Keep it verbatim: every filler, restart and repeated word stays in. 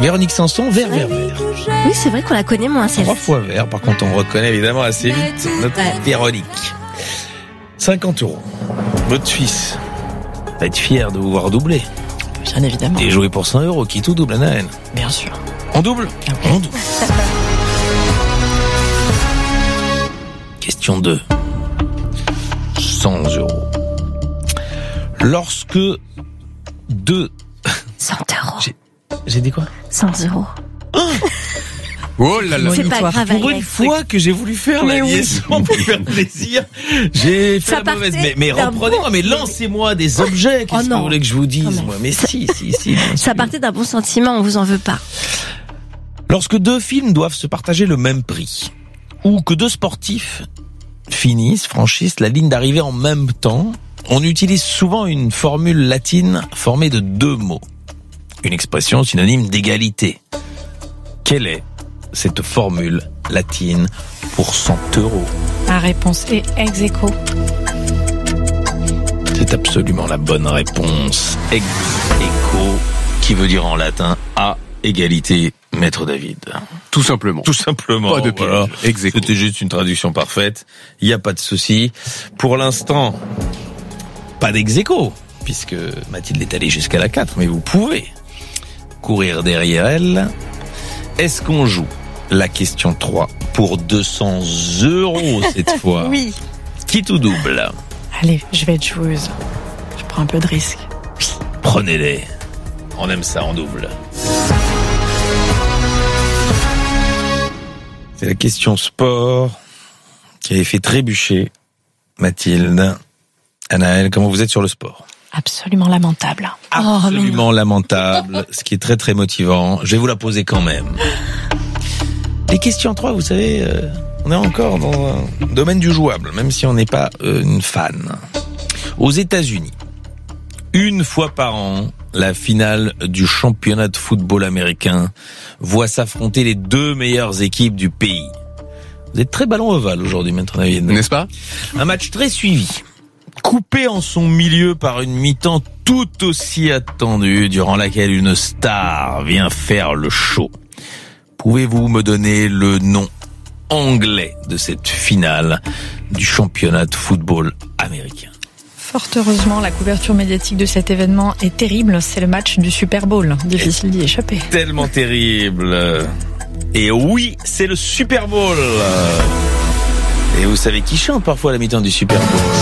Véronique Sanson, vert, vert, vert. Oui, c'est vrai qu'on la connaît moins, celle-ci. Trois fois vert, par contre on reconnaît évidemment assez vite notre Ouais. Véronique. cinquante euros. Votre fils va être fier de vous voir doubler. Bien évidemment. Et jouer pour cent euros, qui tout double, Anaël. Bien sûr. On double Okay. On double. Question deux. cent euros. Lorsque deux... cent euros. J'ai, j'ai dit quoi? cent euros. Oh là là. C'est pas Monitoire. grave, Pour une Alex. fois que j'ai voulu faire Mais la oui. liaison pour faire plaisir, j'ai fait Ça la mauvaise. partait Mais, mais d'un reprenez-moi, bon- mais lancez-moi des objets. Qu'est-ce Oh que non. vous voulez que je vous dise, Oh, mais- moi? Mais si, si, si. bien Ça sûr. partait d'un bon sentiment, on vous en veut pas. Lorsque deux films doivent se partager le même prix, ou que deux sportifs finissent, franchissent la ligne d'arrivée en même temps, on utilise souvent une formule latine formée de deux mots. Une expression synonyme d'égalité. Quelle est cette formule latine pour cent euros? La réponse est ex aequo. C'est absolument la bonne réponse. Ex aequo, qui veut dire en latin à égalité, Maître David. Tout simplement. Tout simplement. Pas de piège. Voilà. Ex aequo. C'était juste une traduction parfaite. Il n'y a pas de souci. Pour l'instant, pas d'ex aequo, puisque Mathilde est allée jusqu'à la quatre, mais vous pouvez courir derrière elle. Est-ce qu'on joue la question trois pour deux cents euros cette fois? Oui. Qui tout double? Allez, je vais être joueuse. Je prends un peu de risque. Prenez-les. On aime ça en double. C'est la question sport qui avait fait trébucher Mathilde. Anaël, comment vous êtes sur le sport? Absolument lamentable. Absolument lamentable, ce qui est très très motivant. Je vais vous la poser quand même. Les questions trois, vous savez, euh, on est encore dans un domaine du jouable, même si on n'est pas euh, une fan. Aux États-Unis, une fois par an, la finale du championnat de football américain voit s'affronter les deux meilleures équipes du pays. Vous êtes très ballon ovale aujourd'hui, Maître David. N'est-ce pas? Un match très suivi, coupé en son milieu par une mi-temps tout aussi attendue, durant laquelle une star vient faire le show. Pouvez-vous me donner le nom anglais de cette finale du championnat de football américain? Fort heureusement, la couverture médiatique de cet événement est terrible. C'est le match du Super Bowl. Difficile d'y échapper. Tellement terrible. Et oui, c'est le Super Bowl. Et vous savez qui chante parfois à la mi-temps du Super Bowl?